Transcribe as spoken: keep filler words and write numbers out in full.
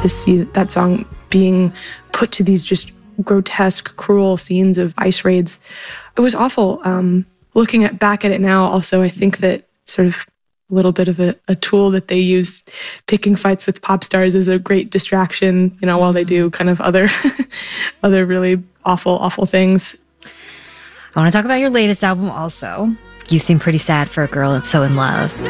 to see that song being put to these just grotesque, cruel scenes of ICE raids. It was awful. Um, looking at back at it now, also, I think that sort of a little bit of a, a tool that they use, picking fights with pop stars, is a great distraction, you know, while they do kind of other, other really awful, awful things. I want to talk about your latest album also. You seem pretty sad for a girl that's so in love.